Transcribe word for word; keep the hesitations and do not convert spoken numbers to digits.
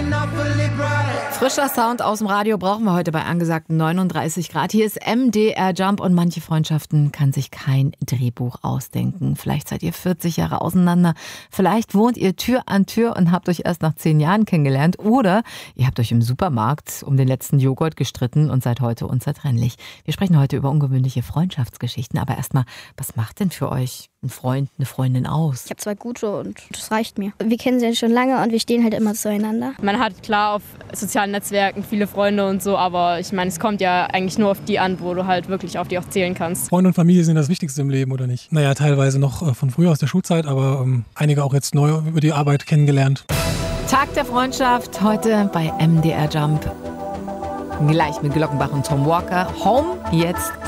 Frischer Sound aus dem Radio brauchen wir heute bei angesagten neununddreißig Grad. Hier ist M D R Jump und manche Freundschaften kann sich kein Drehbuch ausdenken. Vielleicht seid ihr vierzig Jahre auseinander, vielleicht wohnt ihr Tür an Tür und habt euch erst nach zehn Jahren kennengelernt oder ihr habt euch im Supermarkt um den letzten Joghurt gestritten und seid heute unzertrennlich. Wir sprechen heute über ungewöhnliche Freundschaftsgeschichten, aber erstmal, was macht denn für euch ein Freund, eine Freundin aus? Ich habe zwei gute und das reicht mir. Wir kennen sie schon lange und wir stehen halt immer zueinander. Man hat klar auf sozialen Netzwerken viele Freunde und so, aber ich meine, es kommt ja eigentlich nur auf die an, wo du halt wirklich auf die auch zählen kannst. Freunde und Familie sind das Wichtigste im Leben, oder nicht? Naja, teilweise noch äh, von früher aus der Schulzeit, aber ähm, einige auch jetzt neu über die Arbeit kennengelernt. Tag der Freundschaft, heute bei M D R Jump. Gleich mit Glockenbach und Tom Walker. Home, jetzt